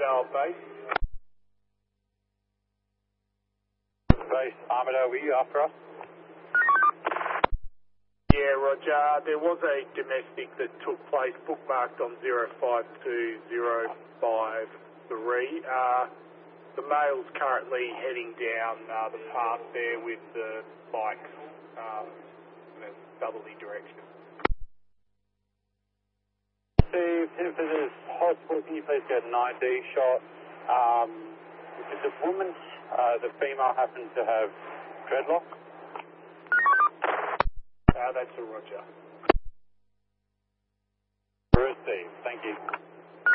Armadale base. Base Armadale, were you after us? Yeah, Roger. There was a domestic that took place, bookmarked on 052053. The male's currently heading down the path there with the bikes in a southerly direction. Steve, if it is possible, can you please get an ID shot? If it's a woman, the female happens to have dreadlocks. That's a Roger. Received, thank you.